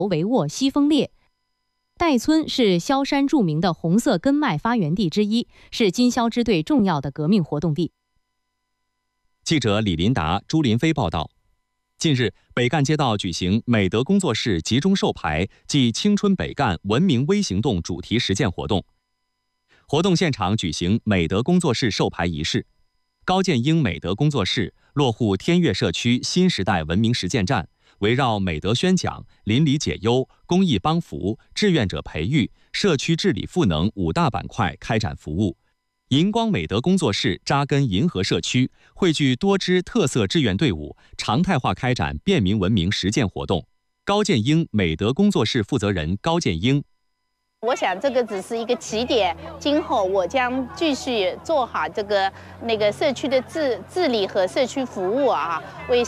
帷幄西风烈。岱村是萧山著名的红色根脉发源地之一，是金萧支队重要的革命活动地。 记者李林达、朱林飞报道。近日，北干街道举行美德工作室集中授牌暨青春北干文明微行动主题实践活动。活动现场举行美德工作室授牌仪式。高建英美德工作室落户天悦社区新时代文明实践站，围绕美德宣讲、邻里解忧、公益帮扶、志愿者培育、社区治理赋能5大板块开展服务。银光美德工作室扎根银河社区，汇聚多支特色志愿队伍，常态化开展便民文明实践活动。高建英美德工作室负责人高建英。 我想这个只是一个起点，今后我将继续做好这个社区的治理和社区服务啊，为